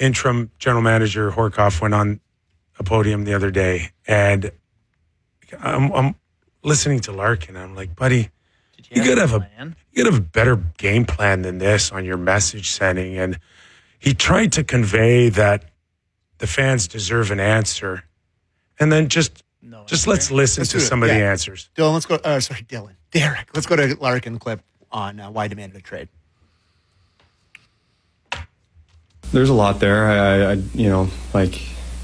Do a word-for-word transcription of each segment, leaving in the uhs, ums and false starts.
interim general manager Horkoff went on a podium the other day, and I'm, I'm listening to Larkin. I'm like, buddy, Did you, you gotta have a plan? you gotta have a better game plan than this on your message sending. And he tried to convey that the fans deserve an answer, and then just No just answer. let's listen Let's to do it. some of the Yeah. answers. Dylan, let's go. Uh, sorry, Dylan. Derek, let's go to Larkin clip on uh, why demanded a trade. There's a lot there. I, I, I you know, like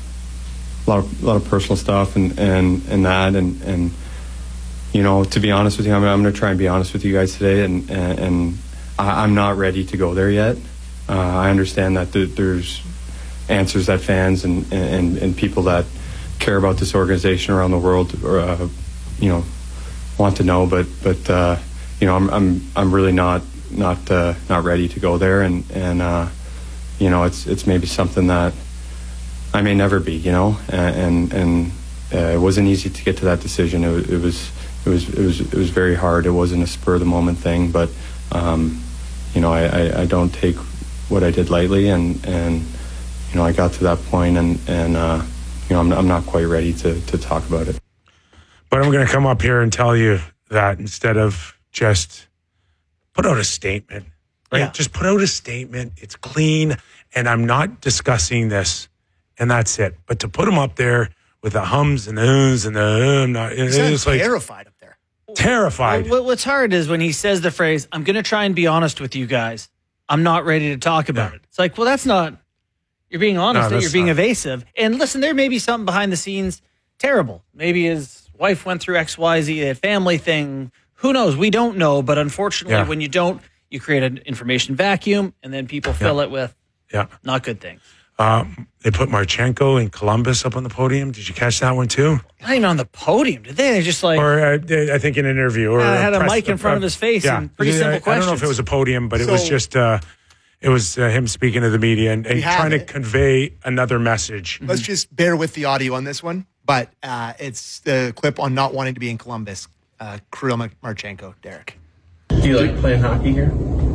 a lot of, a lot of personal stuff and, and, and that. And, and, you know, to be honest with you, I'm, I'm going to try and be honest with you guys today. And, and, and I, I'm not ready to go there yet. Uh, I understand that th- there's answers that fans and, and, and people that care about this organization around the world, uh, you know, want to know. But, but uh, you know, I'm, I'm, I'm really not, not, uh, not ready to go there. And, and, uh, you know, it's it's maybe something that I may never be, you know, and and uh, it wasn't easy to get to that decision. It, it was it was it was it was very hard. It wasn't a spur of the moment thing, but um, you know, I, I, I don't take what I did lightly, and and you know, I got to that point, and and uh, you know, I'm I'm not quite ready to to talk about it. But I'm going to come up here and tell you that instead of just put out a statement. Right? Yeah. Just put out a statement. It's clean, and I'm not discussing this, and that's it. But to put them up there with the hums and the uhs and the uh, I'm not, He it's sounds like terrified up there. terrified. Well, what's hard is when he says the phrase, I'm going to try and be honest with you guys. I'm not ready to talk about Yeah. it. It's like, well, that's not, you're being honest, No, you're that's being not. evasive. And listen, there may be something behind the scenes terrible. Maybe his wife went through X Y Z, a family thing. Who knows? We don't know. But unfortunately, Yeah. when you don't, you create an information vacuum, and then people fill Yeah. it with Yeah. not good things. Um, they put Marchenko and Columbus up on the podium. Did you catch that one too? Not even on the podium, did they? They just like, Or uh, they- I think in an interview. Or Uh, had a press- mic in front of his face and pretty simple I, I don't know if questions. it was a podium, but it was So- just uh, it was uh, him speaking to the media and, and We have trying it. to convey another message. Let's just bear with the audio on this one, but uh, it's the clip on not wanting to be in Columbus. Uh, Kirill Marchenko, Derek. Do you like playing hockey here?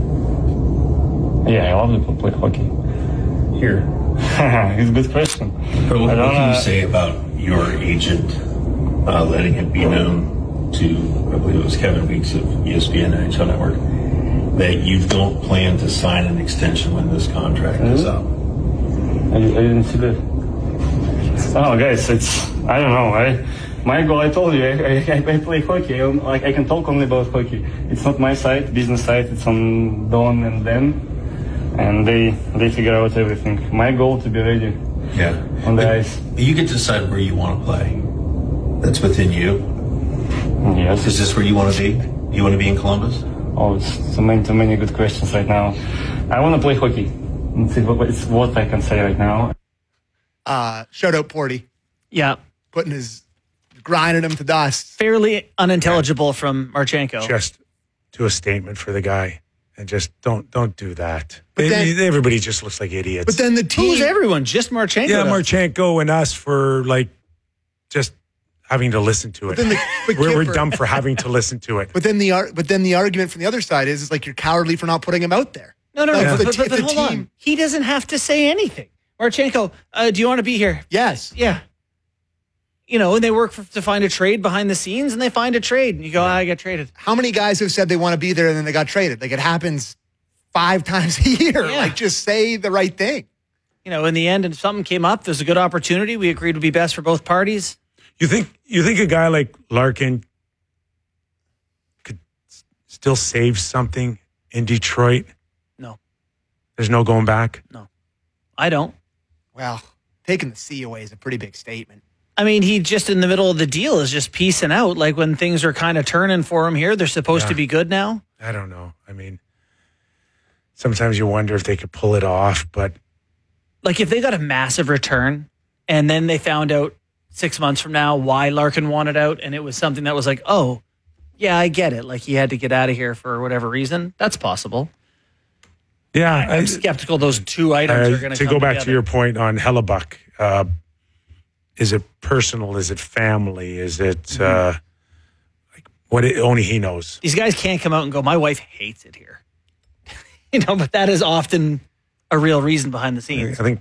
Yeah, I love to play hockey. Here. It's a good question. But what, I what don't can know. you say about your agent uh, letting it be known to, I believe it was Kevin Weeks of E S P N N H L Network, that you don't plan to sign an extension when this contract is up? I, I didn't see that. Oh, guys, it's I don't know. I my goal. I told you, I, I, I play hockey. I, like I can talk only about hockey. It's not my side, business side. It's on Don and them, and they they figure out everything. My goal to be ready Yeah. on the But ice. You get to decide where you want to play. That's within you. Yes. Is this where you want to be? You want to be in Columbus? Oh, it's too many too many good questions right now. I want to play hockey. It's, it's what I can say right now. Uh, shout out Porty, yeah, putting his, grinding him to dust. fairly unintelligible from Marchenko. Just do a statement for the guy and just don't don't do that. But They- then- everybody just looks like idiots. But then the team. Who's everyone? Just Marchenko? yeah, does. Marchenko and us for like just having to listen to it. then the- but we're, we're Kipper- dumb for having to listen to it. But then the ar- but then the argument from the other side is, is like you're cowardly for not putting him out there. No, no, no. Like, But, the but, te- but, but the hold team- on. He doesn't have to say anything. Marchenko, uh, do you want to be here? Yes. Yeah. You know, and they work for, to find a trade behind the scenes, and they find a trade, and you go, ah, I got traded. How many guys have said they want to be there and then they got traded? Like it happens five times a year. Yeah. Like just say the right thing. You know, in the end, if something came up, there's a good opportunity. We agreed would be best for both parties. You think you think a guy like Larkin could s- still save something in Detroit? No, There's no going back. I don't. Well, taking the C away is a pretty big statement. I mean, he just in the middle of the deal is just piecing out. Like when things are kind of turning for him here, they're supposed Yeah. to be good now. I don't know. I mean, sometimes you wonder if they could pull it off, but Like if they got a massive return and then they found out six months from now why Larkin wanted out and it was something that was like, oh, yeah, I get it. Like he had to get out of here for whatever reason. That's possible. yeah, I'm I- skeptical those two items Uh, are going to go back to your point on Hellebuck, uh, is it personal? Is it family? Is it Mm-hmm. uh, like what? It, only he knows. These guys can't come out and go, my wife hates it here. you know, but that is often a real reason behind the scenes. I think